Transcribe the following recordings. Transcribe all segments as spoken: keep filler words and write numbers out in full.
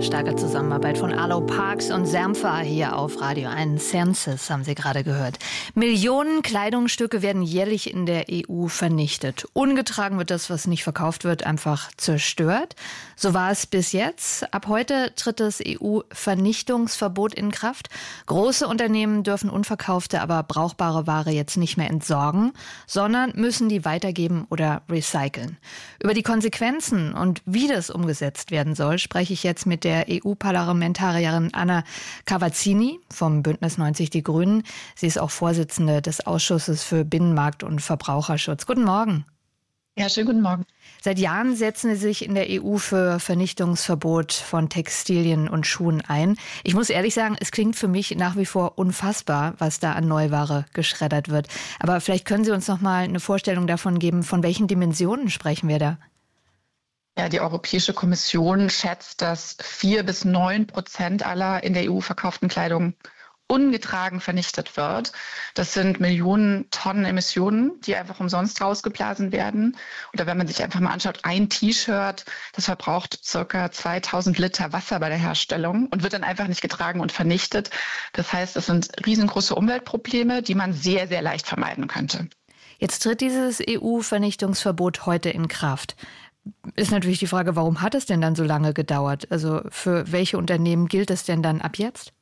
Starke Zusammenarbeit von Arlo Parks und Sermfer hier auf Radio eins. Senses haben Sie gerade gehört. Millionen Kleidungsstücke werden jährlich in der E U vernichtet. Ungetragen wird das, was nicht verkauft wird, einfach zerstört. So war es bis jetzt. Ab heute tritt das E U-Vernichtungsverbot in Kraft. Große Unternehmen dürfen unverkaufte, aber brauchbare Ware jetzt nicht mehr entsorgen, sondern müssen die weitergeben oder recyceln. Über die Konsequenzen und wie das umgesetzt werden soll, spreche ich jetzt mit der der E U-Parlamentarierin Anna Cavazzini vom Bündnis neunzig Die Grünen. Sie ist auch Vorsitzende des Ausschusses für Binnenmarkt und Verbraucherschutz. Guten Morgen. Ja, schönen guten Morgen. Seit Jahren setzen Sie sich in der E U für Vernichtungsverbot von Textilien und Schuhen ein. Ich muss ehrlich sagen, es klingt für mich nach wie vor unfassbar, was da an Neuware geschreddert wird. Aber vielleicht können Sie uns noch mal eine Vorstellung davon geben, von welchen Dimensionen sprechen wir da? Ja, die Europäische Kommission schätzt, dass vier bis neun Prozent aller in der E U verkauften Kleidung ungetragen vernichtet wird. Das sind Millionen Tonnen Emissionen, die einfach umsonst rausgeblasen werden. Oder wenn man sich einfach mal anschaut, ein T-Shirt, das verbraucht circa zweitausend Liter Wasser bei der Herstellung und wird dann einfach nicht getragen und vernichtet. Das heißt, es sind riesengroße Umweltprobleme, die man sehr, sehr leicht vermeiden könnte. Jetzt tritt dieses E U-Vernichtungsverbot heute in Kraft. Ist natürlich die Frage, warum hat es denn dann so lange gedauert? Also für welche Unternehmen gilt es denn dann ab jetzt?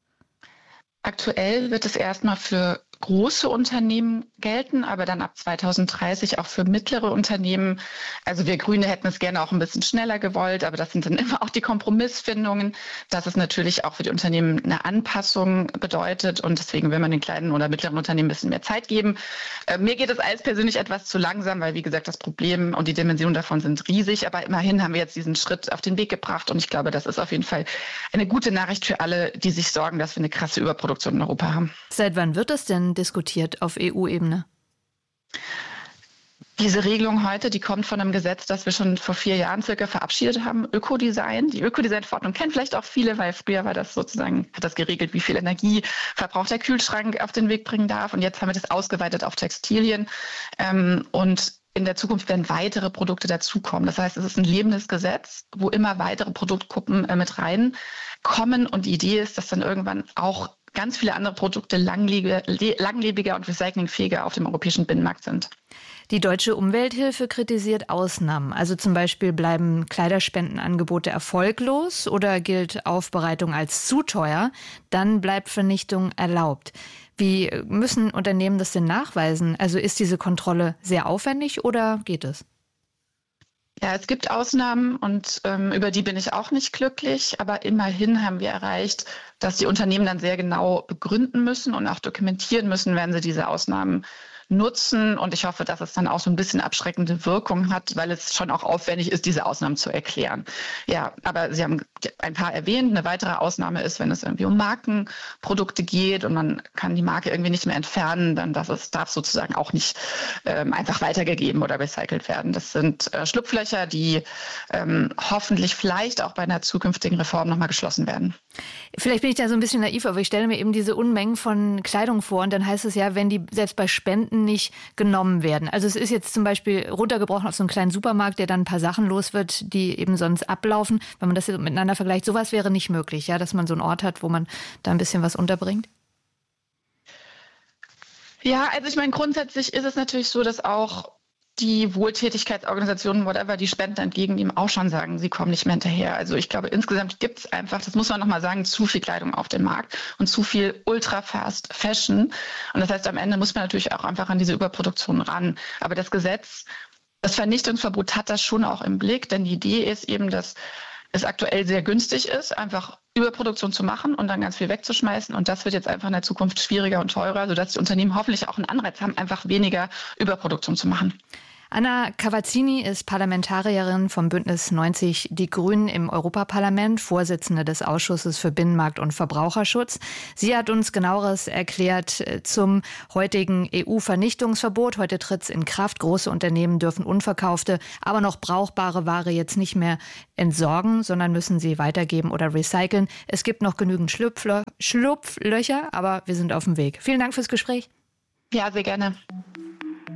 Aktuell wird es erstmal für große Unternehmen gelten, aber dann ab zweitausenddreißig auch für mittlere Unternehmen. Also wir Grüne hätten es gerne auch ein bisschen schneller gewollt, aber das sind dann immer auch die Kompromissfindungen, dass es natürlich auch für die Unternehmen eine Anpassung bedeutet und deswegen will man den kleinen oder mittleren Unternehmen ein bisschen mehr Zeit geben. Äh, mir geht es alles persönlich etwas zu langsam, weil wie gesagt, das Problem und die Dimensionen davon sind riesig, aber immerhin haben wir jetzt diesen Schritt auf den Weg gebracht und ich glaube, das ist auf jeden Fall eine gute Nachricht für alle, die sich sorgen, dass wir eine krasse Überproduktion in Europa haben. Seit wann wird das denn diskutiert auf E U-Ebene? Diese Regelung heute, die kommt von einem Gesetz, das wir schon vor vier Jahren circa verabschiedet haben, Ökodesign. Die Ökodesign-Verordnung kennen vielleicht auch viele, weil früher war das sozusagen, hat das geregelt, wie viel Energieverbrauch der Kühlschrank auf den Weg bringen darf. Und jetzt haben wir das ausgeweitet auf Textilien. Ähm, und in der Zukunft werden weitere Produkte dazukommen. Das heißt, es ist ein lebendes Gesetz, wo immer weitere Produktgruppen äh, mit reinkommen. Und die Idee ist, dass dann irgendwann auch ganz viele andere Produkte langlebiger und recyclingfähiger auf dem europäischen Binnenmarkt sind. Die Deutsche Umwelthilfe kritisiert Ausnahmen. Also zum Beispiel bleiben Kleiderspendenangebote erfolglos oder gilt Aufbereitung als zu teuer, dann bleibt Vernichtung erlaubt. Wie müssen Unternehmen das denn nachweisen? Also ist diese Kontrolle sehr aufwendig oder geht es? Ja, es gibt Ausnahmen und ähm, über die bin ich auch nicht glücklich. Aber immerhin haben wir erreicht, dass die Unternehmen dann sehr genau begründen müssen und auch dokumentieren müssen, wenn sie diese Ausnahmen nutzen. Und ich hoffe, dass es dann auch so ein bisschen abschreckende Wirkung hat, weil es schon auch aufwendig ist, diese Ausnahmen zu erklären. Ja, aber Sie haben ein paar erwähnt. Eine weitere Ausnahme ist, wenn es irgendwie um Markenprodukte geht und man kann die Marke irgendwie nicht mehr entfernen, dann darf es darf sozusagen auch nicht ähm, einfach weitergegeben oder recycelt werden. Das sind äh, Schlupflöcher, die ähm, hoffentlich vielleicht auch bei einer zukünftigen Reform nochmal geschlossen werden. Vielleicht bin ich da so ein bisschen naiv, aber ich stelle mir eben diese Unmengen von Kleidung vor und dann heißt es ja, wenn die selbst bei Spenden nicht genommen werden. Also es ist jetzt zum Beispiel runtergebrochen auf so einen kleinen Supermarkt, der dann ein paar Sachen los wird, die eben sonst ablaufen. Wenn man das jetzt miteinander vergleicht, sowas wäre nicht möglich, ja, dass man so einen Ort hat, wo man da ein bisschen was unterbringt? Ja, also ich meine, grundsätzlich ist es natürlich so, dass auch die Wohltätigkeitsorganisationen, whatever, die Spenden entgegennehmen, auch schon sagen, sie kommen nicht mehr hinterher. Also ich glaube, insgesamt gibt es einfach, das muss man nochmal sagen, zu viel Kleidung auf dem Markt und zu viel Ultra-Fast Fashion. Und das heißt, am Ende muss man natürlich auch einfach an diese Überproduktion ran. Aber das Gesetz, das Vernichtungsverbot hat das schon auch im Blick, denn die Idee ist eben, dass es aktuell sehr günstig ist, einfach Überproduktion zu machen und dann ganz viel wegzuschmeißen. Und das wird jetzt einfach in der Zukunft schwieriger und teurer, sodass die Unternehmen hoffentlich auch einen Anreiz haben, einfach weniger Überproduktion zu machen. Anna Cavazzini ist Parlamentarierin vom Bündnis neunzig Die Grünen im Europaparlament, Vorsitzende des Ausschusses für Binnenmarkt und Verbraucherschutz. Sie hat uns Genaueres erklärt zum heutigen E U-Vernichtungsverbot. Heute tritt es in Kraft. Große Unternehmen dürfen unverkaufte, aber noch brauchbare Ware jetzt nicht mehr entsorgen, sondern müssen sie weitergeben oder recyceln. Es gibt noch genügend Schlupflö- Schlupflöcher, aber wir sind auf dem Weg. Vielen Dank fürs Gespräch. Ja, sehr gerne.